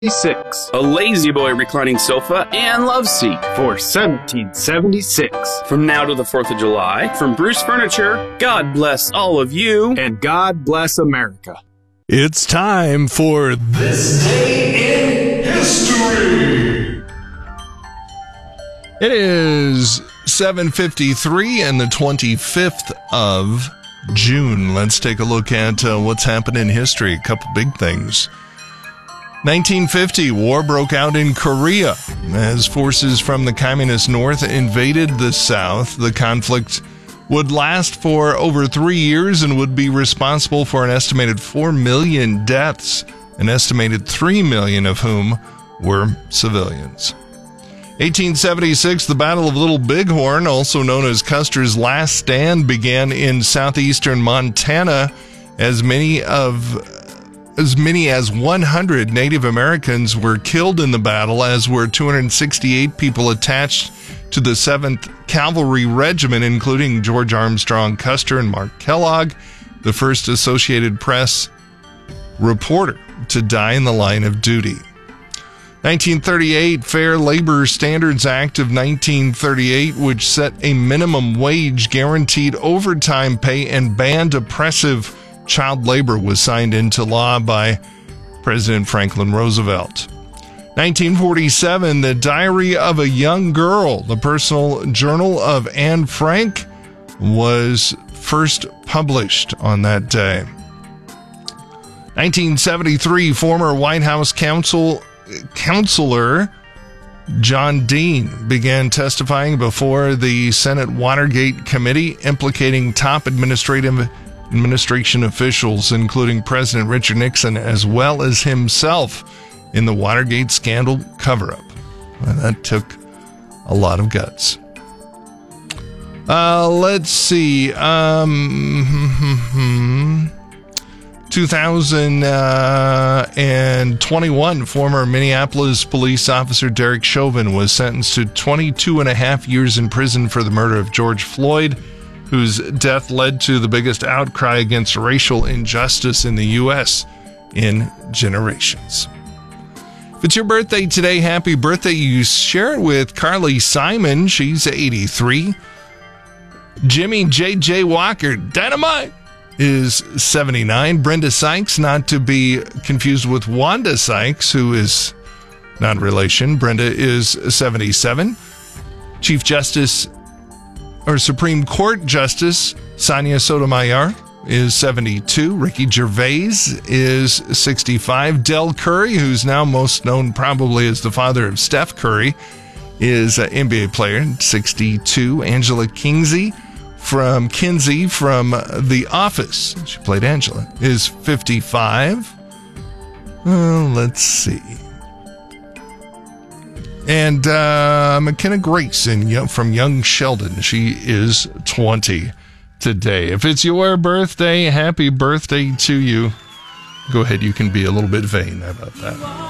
1776. A lazy boy reclining sofa and love seat. For 1776. From now to the 4th of July, from Bruce Furniture, God bless all of you. And God bless America. It's time for This Day in History. It is 7:53 and the 25th of June. Let's take a look at what's happened in history. A couple big things. 1950, war broke out in Korea as forces from the communist north invaded the south. The conflict would last for over 3 years and would be responsible for an estimated 4 million deaths, an estimated 3 million of whom were civilians. 1876, the Battle of Little Bighorn, also known as Custer's Last Stand, began in southeastern Montana. As many as 100 Native Americans were killed in the battle, as were 268 people attached to the 7th Cavalry Regiment, including George Armstrong Custer and Mark Kellogg, the first Associated Press reporter to die in the line of duty. 1938, Fair Labor Standards Act of 1938, which set a minimum wage, guaranteed overtime pay, and banned oppressive child labor, was signed into law by President Franklin Roosevelt. 1947, The Diary of a Young Girl, the personal journal of Anne Frank, was first published on that day. 1973, former White House counselor John Dean began testifying before the Senate Watergate Committee, implicating top administration officials, including President Richard Nixon, as well as himself, in the Watergate scandal cover-up. And that took a lot of guts. Let's see. 2021, former Minneapolis police officer Derek Chauvin was sentenced to 22 and a half years in prison for the murder of George Floyd, whose death led to the biggest outcry against racial injustice in the U.S. in generations. If it's your birthday today, happy birthday. You share it with Carly Simon. She's 83. Jimmy J.J. Walker, Dynamite, is 79. Brenda Sykes, not to be confused with Wanda Sykes, who is not relation. Brenda is 77. Chief Justice or Supreme Court Justice Sonia Sotomayor is 72. Ricky Gervais is 65. Del Curry, who's now most known probably as the father of Steph Curry, is an NBA player, 62. Angela Kinsey from The Office, she played Angela, is 55. Let's see. And McKenna Grayson from Young Sheldon, she is 20 today. If it's your birthday, happy birthday to you. Go ahead, you can be a little bit vain. How about that?